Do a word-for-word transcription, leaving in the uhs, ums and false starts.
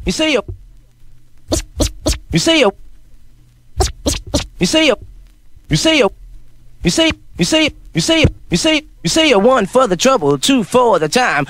You say you. You say you. You say you. You say you. You say. You say. You say. You say. You say you're one for the trouble, two for the time.